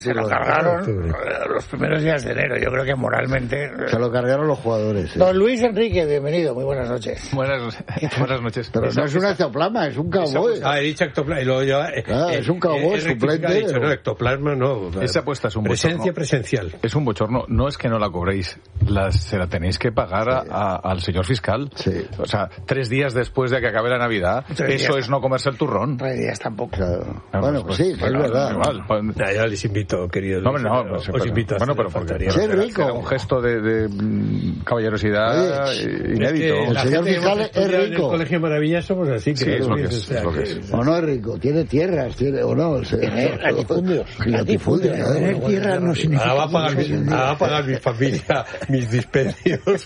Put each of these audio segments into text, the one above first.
Se lo cargaron los primeros días de enero. Yo creo que moralmente... Se lo cargaron los jugadores. Don Luis Enrique, bienvenido. Muy buenas noches. Buenas noches. Pero no es un ectoplasma, es un cowboy. He dicho ectoplasma. Y luego yo, es un cowboy suplente. He dicho, no, ectoplasma no. Esa apuesta es un presencia bochorno. Presencial. Es un bochorno. No es que no la cobréis. Se la tenéis que pagar al señor fiscal. Sí. O sea, 3 días después de que acabe la Navidad, eso es no comerse el turrón. 3 días tampoco. Claro. Bueno, pues sí, es verdad. Ya les invito, querido. Os invito a pero porque ¡qué rico! Era un gesto de caballerosidad inédito. El señor fiscal es rico. En el Colegio Maravilla somos así. Sí, es lo que es. O no es rico, tiene tierras, o no. Tiene latifundios. Tener tierras no significa... Ahora va a pagar mi familia mis dispendios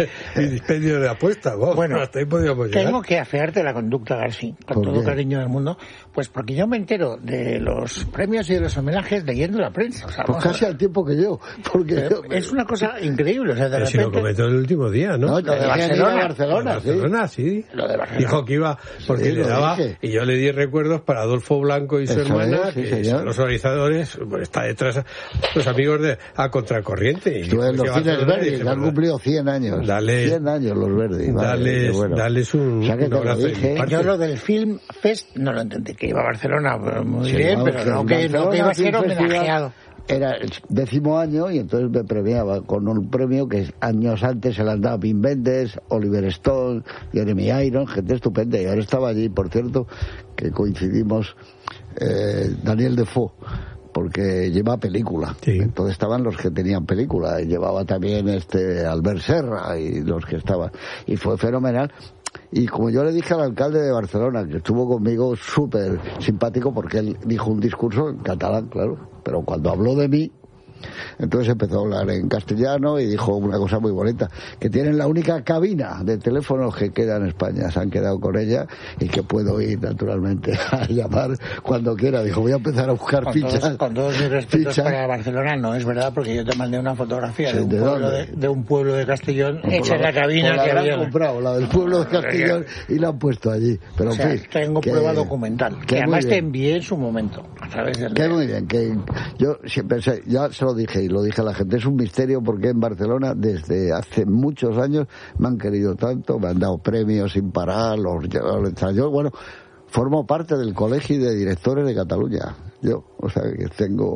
de apuesta. Bueno, hasta ahí podríamos llegar. Tengo que afearte la conducta, García, con todo cariño del mundo, pues porque yo me entero de los premios y de los homenajes leyendo la prensa. O sea, pues casi al tiempo que yo. Porque es una cosa increíble. O sea, de repente... si lo comentó el último día, ¿no? No, lo de Barcelona, sí. Lo de Barcelona. Dijo que iba, porque le daba, y yo le di recuerdos para Adolfo Blanco y su hermana, que son los organizadores, está detrás los amigos a contracorriente. Estuve en los cines Verdi, que han cumplido 100 años. 100 años los Verdi. O Darles sea que te lo dije. Yo lo del Film Fest no lo entendí, que iba a Barcelona muy bien, pero no que iba a ser homenajeado. Era el 10º año y entonces me premiaba con un premio que años antes se le han dado a Wim Wenders, Oliver Stone, Jeremy Irons, gente estupenda. Y ahora estaba allí, por cierto, que coincidimos, Daniel Defoe, porque lleva película. Sí. Entonces estaban los que tenían película y llevaba también Albert Serra y los que estaban. Y fue fenomenal. Y como yo le dije al alcalde de Barcelona, que estuvo conmigo, súper simpático, porque él dijo un discurso en catalán, claro, pero cuando habló de mí, entonces empezó a hablar en castellano y dijo una cosa muy bonita, que tienen la única cabina de teléfonos que queda en España, se han quedado con ella y que puedo ir naturalmente a llamar cuando quiera. Dijo, voy a empezar a buscar fichas. Con todos mis respetos para Barcelona, no es verdad, porque yo te mandé una fotografía de un pueblo de Castellón hecha en la cabina que habían comprado, la del pueblo de Castellón, y la han puesto allí. Pero en fin, tengo prueba documental, que además te envié en su momento a través del... Que muy bien, que yo siempre sé, ya se lo dije y lo dije a la gente, es un misterio porque en Barcelona desde hace muchos años me han querido tanto, me han dado premios sin parar, yo, bueno, formo parte del colegio de directores de Cataluña, o sea que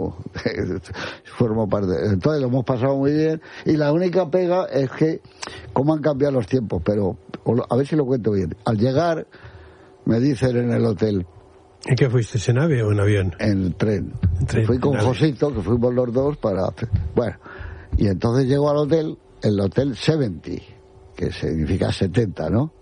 formo parte, entonces lo hemos pasado muy bien y la única pega es que cómo han cambiado los tiempos, pero a ver si lo cuento bien. Al llegar me dicen en el hotel, ¿en qué fuiste? ¿En ave o en avión? En tren. Fui con Josito, que fuimos los dos para... Bueno, y entonces llego al hotel, el hotel 70, que significa 70, ¿no?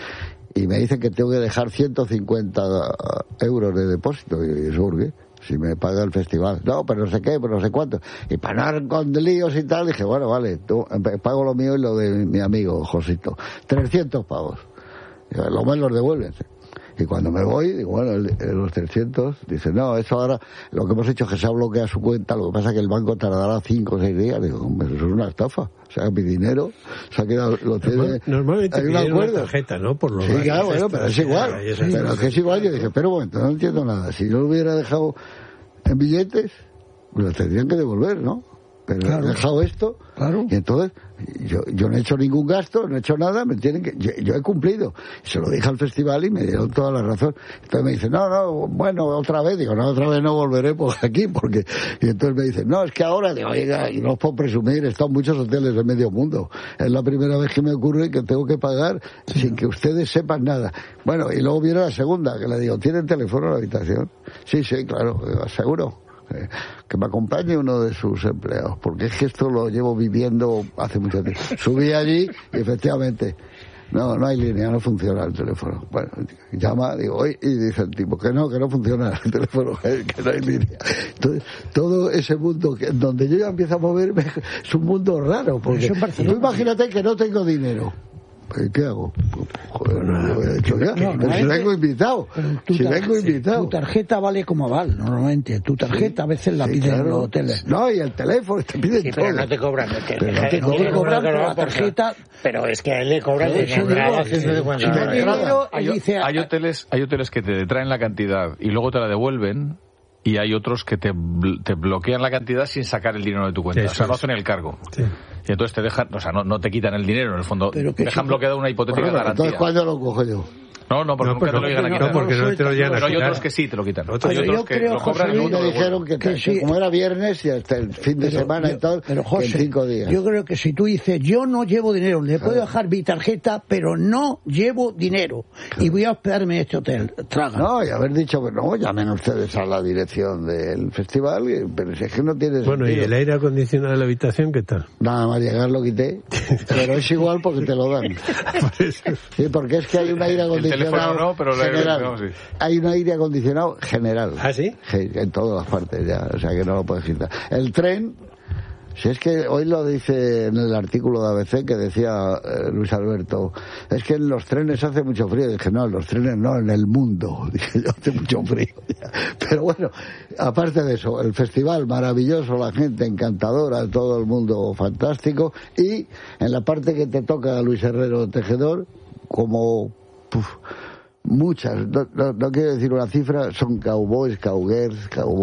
Y me dicen que tengo que dejar 150 euros de depósito. Y yo, ¿por qué? Si me paga el festival. No, pero no sé qué, pero no sé cuánto. Y para no con líos y tal, dije, bueno, vale, pago lo mío y lo de mi amigo Josito. 300 pavos. Lo más los devuelven. Y cuando me voy, digo, bueno, los 300, dice, no, eso ahora, lo que hemos hecho es que se ha bloqueado su cuenta, lo que pasa es que el banco tardará 5 o 6 días. Digo, hombre, eso es una estafa. O sea, mi dinero se ha quedado, lo tiene... Normalmente hay un acuerdo. Una tarjeta, ¿no? Por los sí, claro, bueno, pero es igual. Pero que es igual, yo dije, pero un momento, no entiendo nada. Si yo lo hubiera dejado en billetes, me lo tendrían que devolver, ¿no? Pero claro, he dejado esto, claro. Y entonces yo no he hecho ningún gasto, no he hecho nada, me tienen que, yo he cumplido. Se lo dije al festival y me dieron toda la razón. Entonces me dice, no, bueno, otra vez. Digo, no, otra vez no volveré por aquí, porque... Y entonces me dice, no, es que ahora, digo, oiga, y no os puedo presumir, he estado en muchos hoteles de medio mundo. Es la primera vez que me ocurre que tengo que pagar sin que ustedes sepan nada. Bueno, y luego viene la segunda, que le digo, ¿tienen teléfono en la habitación? Sí, claro, seguro. Que me acompañe uno de sus empleados, porque es que esto lo llevo viviendo hace mucho tiempo. Subí allí y efectivamente no hay línea, no funciona el teléfono. Bueno, llama, digo, y dice el tipo que no funciona el teléfono, que no hay línea. Entonces, todo ese mundo donde yo ya empiezo a moverme es un mundo raro, porque tú imagínate que no tengo dinero. ¿Qué hago? Joder, no lo he hecho ya. Pero si vengo invitado. Tu tarjeta vale como aval, normalmente. Tu tarjeta a veces la piden en los hoteles. No, y el teléfono te piden todo. Pero no te cobran. No te cobran por la tarjeta. Pero es que a él le cobran de Hay hoteles que te traen la cantidad y luego te la devuelven y hay otros que te bloquean la cantidad sin sacar el dinero de tu cuenta. O sea, no hacen el cargo. Sí. Y entonces te dejan, o sea, no te quitan el dinero, en el fondo dejan bloqueada una hipotética garantía. Entonces, ¿cuándo lo cojo yo? No, porque nunca te lo llegan a quitar. No, porque no te lo llegan a quitar. Pero hay otros que sí te lo quitan. Otros que lo cobran y me dijeron que sí, como era viernes y hasta el fin de semana y tal, pero José, en 5 días. Yo creo que si tú dices, yo no llevo dinero, le puedo dejar mi tarjeta, pero no llevo dinero, y voy a hospedarme en este hotel, traga. No, y haber dicho que no, llamen ustedes a la dirección del festival, pero si es que no tienes Bueno, sentido. ¿Y el aire acondicionado de la habitación qué tal? Nada más llegar lo quité, pero es igual porque te lo dan. Sí, porque es que hay un aire acondicionado. El teléfono no, pero general. Sí. Hay un aire acondicionado general. ¿Ah, sí? En todas las partes ya, o sea que no lo puedes quitar. El tren, si es que hoy lo dice en el artículo de ABC que decía Luis Alberto, es que en los trenes hace mucho frío. Dije, no, en los trenes no, en el mundo. Dije, yo hace mucho frío. Pero bueno, aparte de eso, el festival maravilloso, la gente encantadora, todo el mundo fantástico, y en la parte que te toca a Luis Herrero Tejedor, como muchas, no quiero decir una cifra, son cowboys, cowgirls,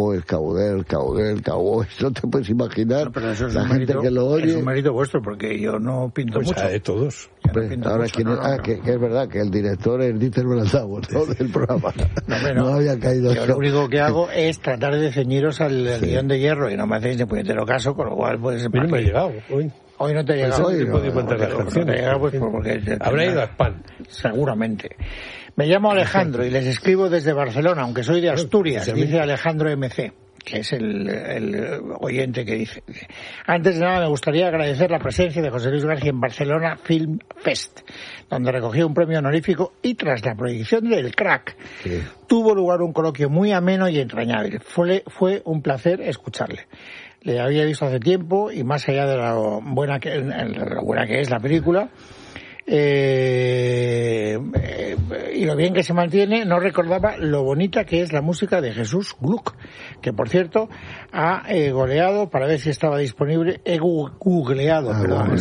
no te puedes imaginar. No, pero eso es la gente mérito, que lo oye. Es un mérito vuestro, porque yo no pinto pues mucho. De todos. Ahora que es verdad que el director es Dieter Brandauer, ¿no? Del programa. No había caído yo. Lo único que hago es tratar de ceñiros al guión de Hierro, y no me hacéis de puñetero caso, con lo cual pues... A mí no me ha llegado Hoy no te ha llegado. Hoy no te contar las canciones. Habrá ido a Spam. Seguramente. Me llamo Alejandro y les escribo desde Barcelona, aunque soy de Asturias, dice Alejandro MC, que es el oyente que dice. Antes de nada me gustaría agradecer la presencia de José Luis García en Barcelona Film Fest, donde recogió un premio honorífico, y tras la proyección del Crack, tuvo lugar un coloquio muy ameno y entrañable. Fue un placer escucharle. Le había visto hace tiempo, y más allá de lo buena que es la película, y lo bien que se mantiene, no recordaba lo bonita que es la música de Jesús Gluck, que por cierto ha googleado para ver si estaba disponible, he googleado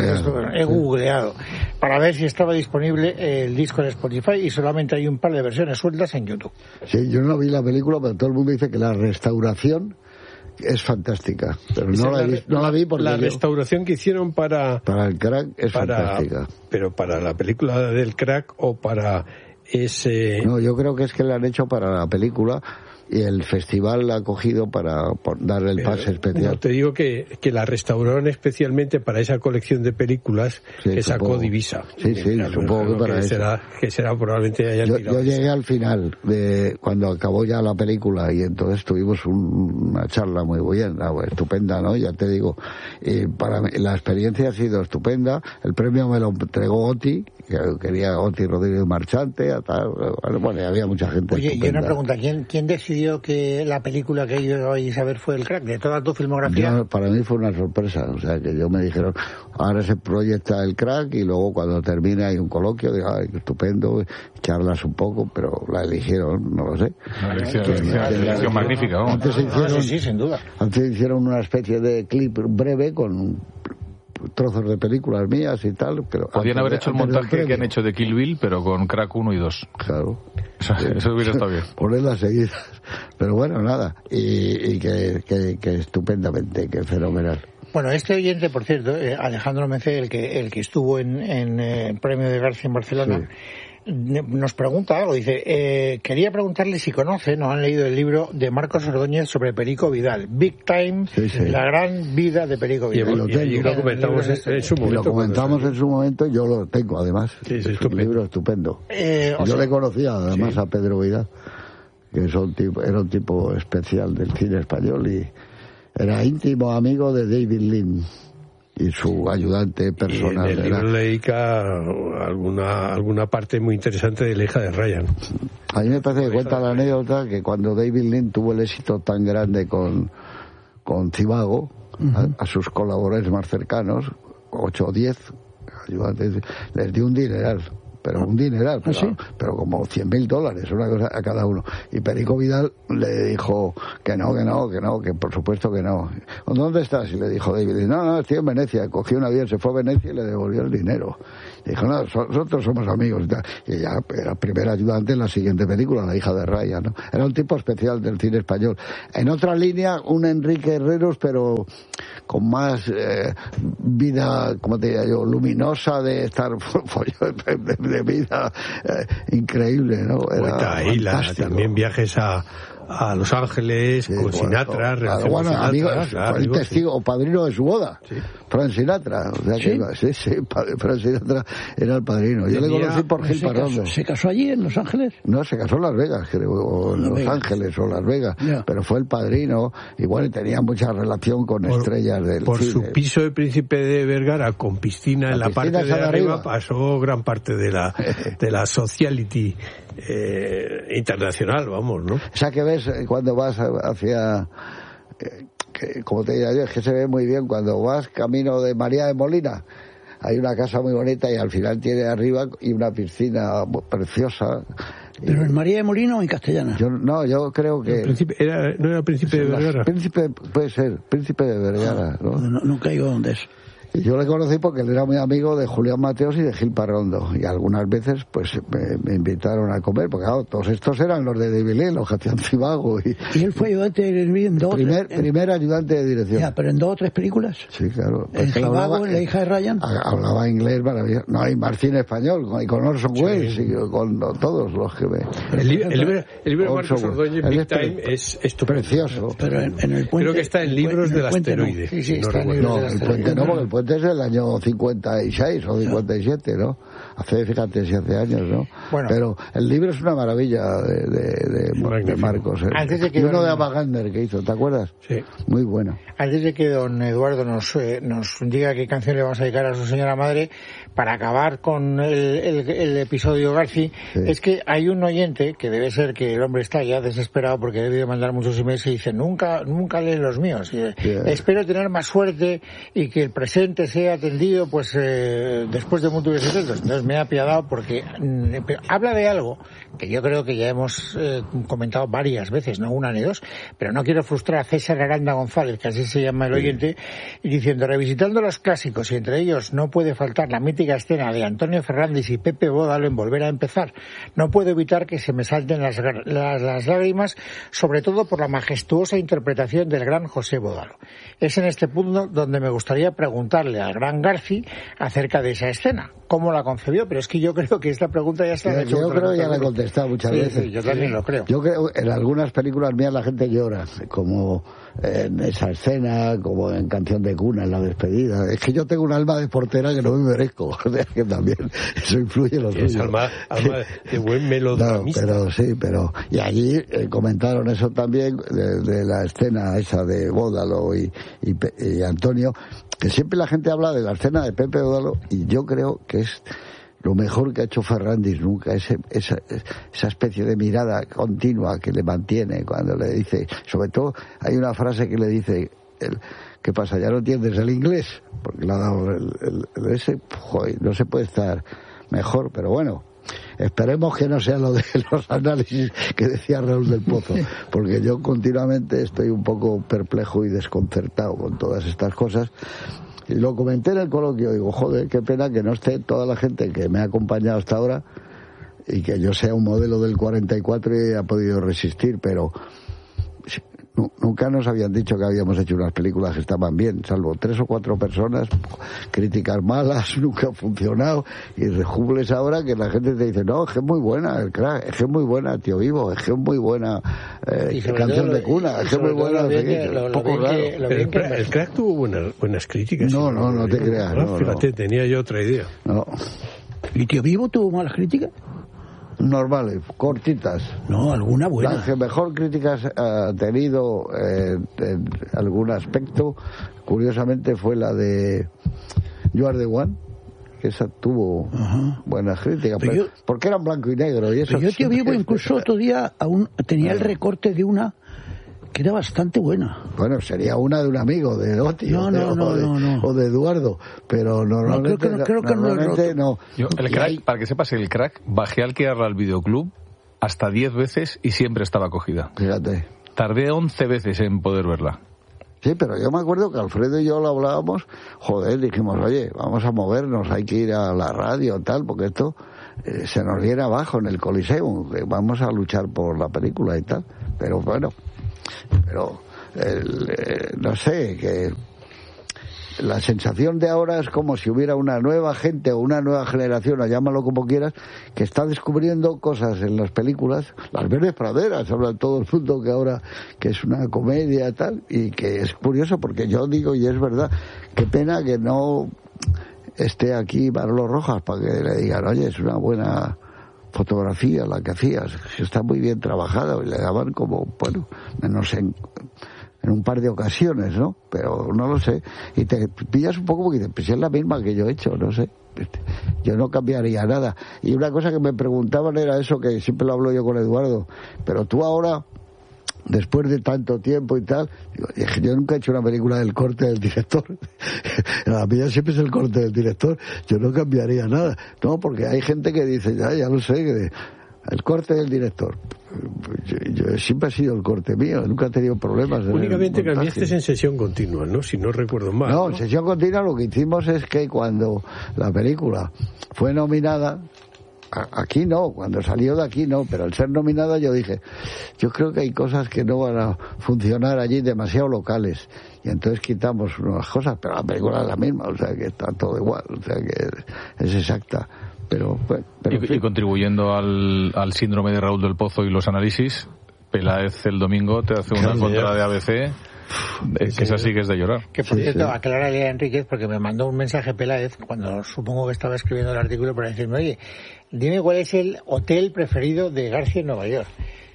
para ver si estaba disponible el disco en Spotify, y solamente hay un par de versiones sueltas en YouTube. Sí, yo no vi la película, pero todo el mundo dice que la restauración es fantástica, pero no la vi porque la restauración que hicieron para el Crack es fantástica. Pero para la película del Crack o para ese... No, yo creo que es que la han hecho para la película, y el festival la ha cogido para darle el pase especial. No, te digo que la restauraron especialmente para esa colección de películas que sacó Divisa. Sí, supongo que para eso. Que será probablemente yo llegué al final de cuando acabó ya la película, y entonces tuvimos una charla muy buena, estupenda, ¿no? Ya te digo, para mí la experiencia ha sido estupenda. El premio me lo entregó Oti, que quería Oti Rodríguez Marchante, bueno, había mucha gente. Oye, estupenda. Y una pregunta, ¿quién decidió que la película que ibais a ver fue el Crack? De toda tu filmografía. Para mí fue una sorpresa, o sea, que yo me dijeron, ahora se proyecta el Crack, y luego cuando termine hay un coloquio, digo, ay, qué estupendo, charlas un poco, pero la eligieron, no lo sé. Una elección magnífica, ¿no? Antes sí, sin duda. Antes hicieron una especie de clip breve con trozos de películas mías y tal, pero podrían haber hecho el montaje que han hecho de Kill Bill, pero con Crack 1 y 2. Claro. Eso hubiera estado bien. Ponerlas seguidas. Pero bueno, nada. Y que estupendamente, que fenomenal. Bueno, este oyente, por cierto, Alejandro Mece, el que estuvo en el premio de García en Barcelona, nos pregunta algo. Dice, quería preguntarle si conocen o han leído el libro de Marcos Ordóñez sobre Perico Vidal, Big Time, la gran vida de Perico Vidal. Y lo comentamos en su momento. Lo comentamos en su momento, yo lo tengo además. Es un libro estupendo. Yo le conocía además a Pedro Vidal, que era un tipo especial del cine español, y era íntimo amigo de David Lean y su ayudante personal. Y en el libro le dedica alguna parte muy interesante de la hija de Ryan. A mí me parece que cuenta la anécdota que cuando David Lean tuvo el éxito tan grande con Zivago, a sus colaboradores más cercanos, 8 o 10 ayudantes, les dio un dineral pero un dineral, pero como $100,000, una cosa a cada uno. Y Perico Vidal le dijo que por supuesto que no. ¿Dónde estás? Y le dijo David, no, estoy en Venecia. Cogió un avión, se fue a Venecia y le devolvió el dinero. Y dijo, no, nosotros somos amigos. Y ella era primer ayudante en la siguiente película, La hija de Ryan, ¿no? Era un tipo especial del cine español. En otra línea, un Enrique Herreros, pero con más vida, como te diría yo, luminosa, de estar de vida increíble, ¿no? Era también viajes a Los Ángeles, con Sinatra, fue el testigo o padrino de su boda, Frank Sinatra, o sea que Frank Sinatra era el padrino. Yo le conocí por Gil Parrondo. ¿Se casó allí en Los Ángeles? No, se casó en Las Vegas, creo, o en Los Ángeles o Las Vegas, pero fue el padrino, y tenía mucha relación con estrellas del por cine. Su piso de Príncipe de Vergara, con piscina en la parte de arriba, pasó gran parte de la sociality internacional, vamos, ¿no? O sea que ves cuando vas hacia, como te diría yo, es que se ve muy bien cuando vas camino de María de Molina. Hay una casa muy bonita y al final tiene arriba y una piscina preciosa. ¿Pero en María de Molina o en Castellana? Yo creo que... ¿No era Príncipe de Vergara? Puede ser, Príncipe de Vergara, ¿no? No caigo dónde es. Yo le conocí porque él era muy amigo de Julián Mateos y de Gil Parrondo, y algunas veces pues me invitaron a comer, porque claro, todos estos eran los de David, los que hacían Cibago. Y él fue ayudante de dirección. Primer ayudante de dirección. Ya, pero en 2 o 3 películas. Sí, claro. En Cibago, en La hija de Ryan. Hablaba inglés maravilloso. No, hay Marcín español, y con Orson Welles, y con todos los que ve. El libro de Marcos Ordóñez, Big Time, es precioso. Pero en el puente, creo que está en Libros del Asteroide. Sí, está en Libros del Asteroide. Porque el puente es del año 56 o 57, ¿no? Fíjate si hace años, ¿no? Bueno, pero el libro es una maravilla de Marcos. Y uno de Abagander que hizo, ¿te acuerdas? Sí. Muy bueno. Antes de que don Eduardo nos diga qué canción le vamos a dedicar a su señora madre, para acabar con el episodio Garci, es que hay un oyente, que debe ser que el hombre está ya desesperado porque debe de mandar muchos emails, y dice, nunca lee los míos. Espero tener más suerte y que el presente sea atendido pues después de múltiples intentos. Entonces me he apiadado porque habla de algo que yo creo que ya hemos comentado varias veces, no una ni dos, pero no quiero frustrar a César Aranda González, que así se llama el oyente, y diciendo, revisitando los clásicos, y entre ellos no puede faltar la mítica escena de Antonio Fernández y Pepe Bódalo en Volver a empezar, no puedo evitar que se me salten las lágrimas, sobre todo por la majestuosa interpretación del gran José Bódalo. Es en este punto donde me gustaría preguntarle al gran Garci acerca de esa escena, cómo la concebió, pero es que yo creo que esta pregunta ya se la ha hecho. Yo creo que ya la he contestado muchas veces. Sí, yo también lo creo. Yo creo en algunas películas mías la gente llora, como en esa escena, como en Canción de Cuna, en la despedida. Es que yo tengo un alma de portera que no me merezco, o sea, que también eso influye en los suyos. Es alma de buen melodramista. Pero y allí comentaron eso también de la escena esa de Bódalo y Antonio, que siempre la gente habla de la escena de Pepe Bódalo, y yo creo que es lo mejor que ha hecho Ferrandis nunca, esa especie de mirada continua que le mantiene cuando le dice, sobre todo hay una frase que le dice, ¿qué pasa? ¿Ya no entiendes el inglés? Porque le ha dado ese, joder, no se puede estar mejor, pero bueno, esperemos que no sea lo de los análisis que decía Raúl del Pozo, porque yo continuamente estoy un poco perplejo y desconcertado con todas estas cosas. Y lo comenté en el coloquio, digo, joder, qué pena que no esté toda la gente que me ha acompañado hasta ahora y que yo sea un modelo del 44 y haya podido resistir, pero nunca nos habían dicho que habíamos hecho unas películas que estaban bien, salvo 3 o 4 personas, críticas malas, nunca ha funcionado, y rejubles ahora que la gente te dice, no, es que es muy buena el Crack, es que es muy buena Tío Vivo, es que es muy buena Canción de Cuna, es que es muy buena, un poco raro. El Crack tuvo buenas críticas. No te creas. Fíjate, tenía yo otra idea. No. ¿Y Tío Vivo tuvo malas críticas? Normales, cortitas. No, alguna buena. La que mejor críticas ha tenido en algún aspecto, curiosamente, fue la de You Are the One, que esa tuvo buenas críticas, pero porque era en blanco y negro. Y eso yo Tío Vivo incluso otro día aún tenía el recorte de una que era bastante buena. Bueno, sería una de un amigo, de Oti no. o de Eduardo, pero normalmente no. Yo, el crack, para que sepas, el crack, bajé a alquilarla al videoclub hasta 10 veces y siempre estaba cogida. Fíjate. Tardé 11 veces en poder verla. Sí, pero yo me acuerdo que Alfredo y yo lo hablábamos, dijimos, oye, vamos a movernos, hay que ir a la radio, tal, porque esto se nos viene abajo en el Coliseum, que vamos a luchar por la película y tal. Pero bueno, no sé, que la sensación de ahora es como si hubiera una nueva gente o una nueva generación, o llámalo como quieras, que está descubriendo cosas en las películas, las verdes praderas, habla todo el mundo que ahora que es una comedia y tal, y que es curioso porque yo digo, y es verdad, qué pena que no esté aquí Manolo Rojas para que le digan, oye, es una buena fotografía la que hacías, que está muy bien trabajada, y le daban como, bueno, menos en un par de ocasiones, ¿no? Pero no lo sé. Y te pillas un poco porque dices, pues es la misma que yo he hecho, no sé. Yo no cambiaría nada. Y una cosa que me preguntaban era eso, que siempre lo hablo yo con Eduardo, pero tú ahora, después de tanto tiempo y tal, digo, yo nunca he hecho una película del corte del director. La mía siempre es el corte del director. Yo no cambiaría nada. No, porque hay gente que dice, ya lo sé, que el corte del director. Yo siempre ha sido el corte mío, nunca he tenido problemas. Únicamente cambiaste en sesión continua, ¿no? Si no recuerdo mal. No, en sesión continua lo que hicimos es que cuando la película fue nominada, aquí no, cuando salió de aquí no, pero al ser nominada yo dije, yo creo que hay cosas que no van a funcionar allí, demasiado locales, y entonces quitamos unas cosas, pero la película es la misma, o sea que está todo igual, o sea que es exacta. Pero y contribuyendo al síndrome de Raúl del Pozo y los análisis, Peláez el domingo te hace una contra de ABC, que esa sí que es de llorar. Que por cierto, aclárale a Enríquez, porque me mandó un mensaje Peláez, cuando supongo que estaba escribiendo el artículo, para decirme, oye, dime cuál es el hotel preferido de García en Nueva York.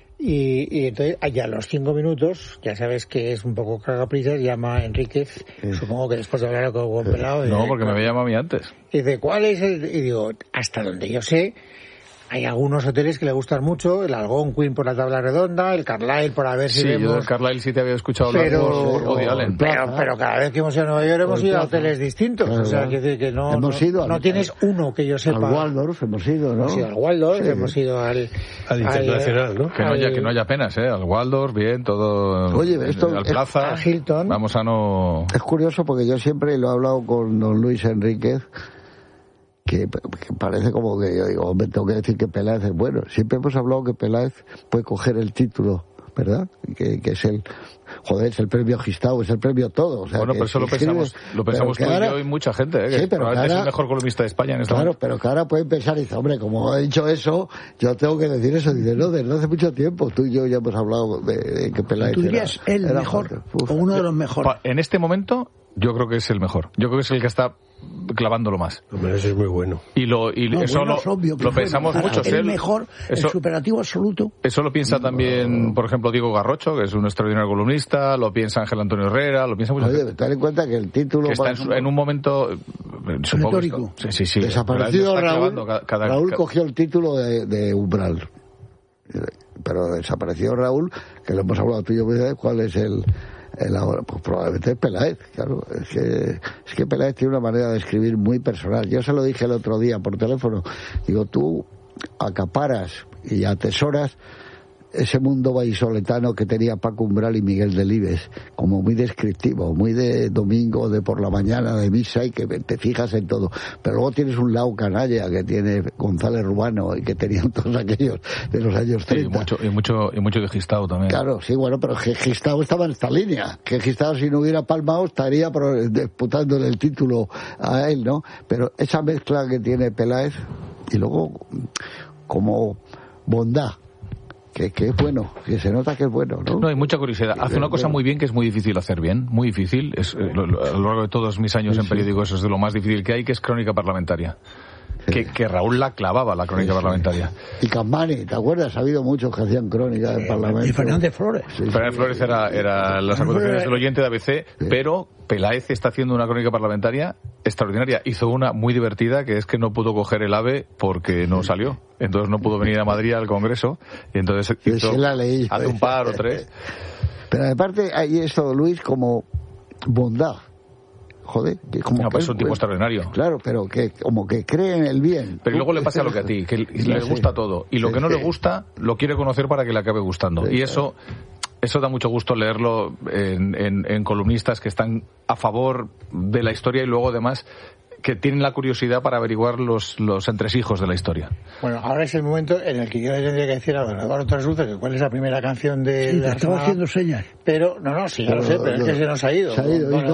Y entonces, allá a los 5 minutos, ya sabes que es un poco cagaprisas, llama a Enríquez, supongo que después de hablar con Pelao. No, porque me había llamado a mí antes. Y dice, ¿cuál es el...? Y digo, hasta donde yo sé, hay algunos hoteles que le gustan mucho, el Algonquin por la tabla redonda, el Carlyle por a ver si vemos... yo del Carlyle sí te había escuchado hablar por Woody Allen. Pero cada vez que hemos ido a Nueva York hemos ido a hoteles distintos, o sea, que no tienes uno que yo sepa. Al Waldorf hemos ido, ¿no? Hemos ido al Waldorf, hemos ido al Internacional, ¿no? Que no haya penas, al Waldorf, bien, todo... Oye, esto... al Plaza, a Hilton. Vamos a no... Es curioso porque yo siempre lo he hablado con don Luis Enríquez, que parece como que yo digo, hombre, tengo que decir que Peláez es bueno. Siempre hemos hablado que Peláez puede coger el título, ¿verdad? Que es es el premio Gistau, es el premio todo. O sea, bueno, pero eso lo pensamos tú y yo y mucha gente, que probablemente es el mejor columnista de España en este momento. Pero que ahora pueden pensar y dice, hombre, como he dicho eso, yo tengo que decir eso. Dice, no, desde hace mucho tiempo, tú y yo ya hemos hablado de que Peláez ¿Tú dirías el mejor o uno de los mejores? En este momento, yo creo que es el mejor. Yo creo que es el que está clavándolo más. Hombre, eso es muy bueno. Eso lo pensamos mucho. El mejor, el superlativo absoluto. Eso lo piensa también, por ejemplo, Diego Garrocho, que es un extraordinario columnista, lo piensa Ángel Antonio Herrera, lo piensa mucho. Oye, ten en cuenta que el título... Que está en un momento... Retórico. Sí. Desaparecido Raúl cogió el título de Umbral. Pero desapareció Raúl, que lo hemos hablado tú y yo, ¿cuál es el ahora? Pues probablemente es Peláez, claro. Es que Peláez tiene una manera de escribir muy personal. Yo se lo dije el otro día por teléfono. Digo, tú acaparas y atesoras ese mundo vallisoletano que tenía Paco Umbral y Miguel Delibes, como muy descriptivo, muy de domingo, de por la mañana, de misa, y que te fijas en todo. Pero luego tienes un lado canalla que tiene González Rubano y que tenían todos aquellos de los años 30. Y mucho de Gistau también. Claro, sí, bueno, pero Gistau estaba en esta línea. Que Gistau, si no hubiera palmado, estaría disputándole el título a él, ¿no? Pero esa mezcla que tiene Peláez, y luego como bondad, que es bueno, que se nota que es bueno, ¿no? No, hay mucha curiosidad. Hace una cosa muy bien que es muy difícil hacer bien, muy difícil. A lo largo de todos mis años en periódicos es de lo más difícil que hay, que es crónica parlamentaria. Que Raúl la clavaba, la crónica parlamentaria. Y Campani, ¿te acuerdas? Ha habido muchos que hacían crónica del Parlamento. Y Fernández Flores. Fernández Flores era las acusaciones del oyente de ABC, pero Peláez está haciendo una crónica parlamentaria extraordinaria. Hizo una muy divertida, que es que no pudo coger el AVE porque no salió. Entonces no pudo venir a Madrid al Congreso. Y entonces hizo, hace un par o tres. Pero aparte hay esto, Luis, como bondad. Joder, que como pues es un tipo extraordinario. Claro, pero que como que cree en el bien. Pero luego le pasa lo que a ti, que le gusta todo. Y lo que no le gusta, lo quiere conocer para que le acabe gustando. Y eso da mucho gusto leerlo en columnistas que están a favor de la historia y luego además que tienen la curiosidad para averiguar los entresijos de la historia. Bueno, ahora es el momento en el que yo le tendría que decir a don Eduardo Trasluce que cuál es la primera canción de... Sí, te estaba haciendo señas. Pero, sí, ya lo sé, pero es que se nos ha ido.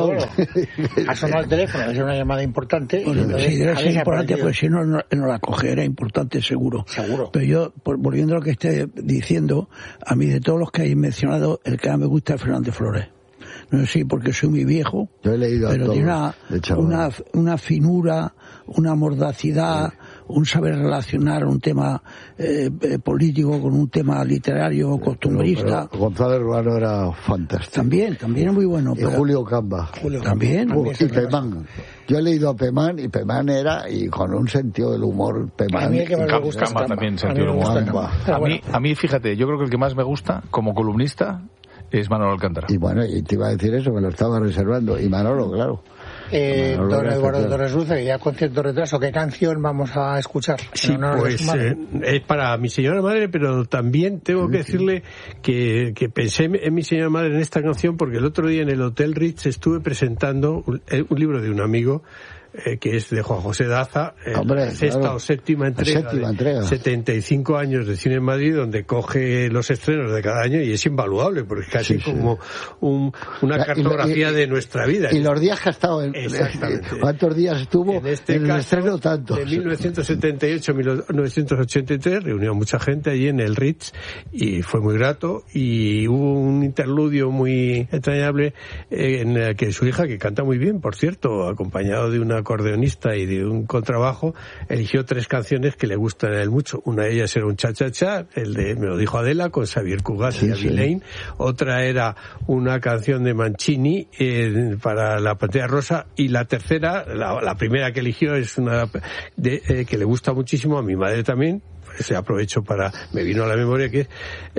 Ha sonado el teléfono, debe ser una llamada importante. Bueno, sí, debe ser importante, porque si no la coge, era importante, seguro. Pero yo, volviendo a lo que esté diciendo, a mí de todos los que hay mencionado, el que más me gusta es Fernández Flores. No sé si porque soy muy viejo, yo he leído pero tiene una finura, una mordacidad, un saber relacionar un tema político con un tema literario, costumbrista. Pero González Ruano era fantástico. También es muy bueno. Y Julio Camba. También. Y Pemán. Yo he leído a Pemán y Pemán era, y con un sentido del humor, Pemán. A mí el que más me gusta Camba también, sentido del humor. A mí, fíjate, yo creo que el que más me gusta como columnista es Manolo Alcántara. Y bueno, y te iba a decir eso, me lo estaba reservando. Y Manolo, claro. Don Eduardo Torres Luce, que ya con cierto retraso, ¿qué canción vamos a escuchar? Sí, pues es para mi señora madre, pero también tengo que decirle que pensé en mi señora madre en esta canción porque el otro día en el Hotel Ritz estuve presentando un libro de un amigo que es de Juan José Daza, sexta o séptima entrega. 75 años de cine en Madrid, donde coge los estrenos de cada año y es invaluable, porque es casi como una cartografía de nuestra vida. Y los días que ha estado ¿cuántos días estuvo en el estreno? Tanto. De 1978 a 1983 reunió a mucha gente allí en el Ritz y fue muy grato, y hubo un interludio muy entrañable en el que su hija, que canta muy bien, por cierto, acompañado de una acordeonista y de un contrabajo, eligió 3 canciones que le gustan a él mucho. Una de ellas era un cha-cha-cha, el de Me lo dijo Adela, con Xavier Cugat y Avi Lane. Otra era una canción de Mancini para la Pantera Rosa, y la tercera, la primera que eligió, es una que le gusta muchísimo a mi madre también. Se aprovecho me vino a la memoria, que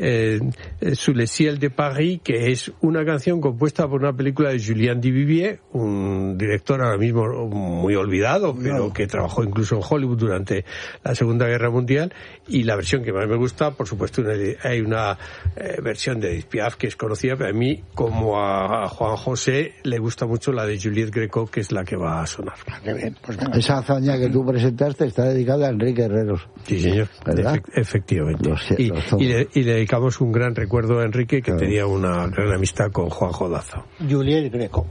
es Sous le ciel de Paris, que es una canción compuesta por una película de Julien Duvivier, un director ahora mismo muy olvidado, pero que trabajó incluso en Hollywood durante la Segunda Guerra Mundial. Y la versión que más me gusta, por supuesto, hay una versión de Edith Piaf que es conocida, pero a mí, como a Juan José, le gusta mucho la de Juliette Greco, que es la que va a sonar. Qué bien, pues esa hazaña que tú presentaste está dedicada a Enrique Herreros. Sí, señor. Efectivamente. Y le dedicamos un gran recuerdo a Enrique, que tenía una gran amistad con Juanjo Daza. Juliette Greco.